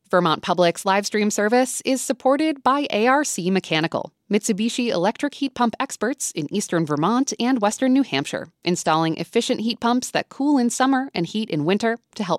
Vermont Public's live stream service is supported by ARC Mechanical, Mitsubishi electric heat pump experts in eastern Vermont and western New Hampshire, installing efficient heat pumps that cool in summer and heat in winter to help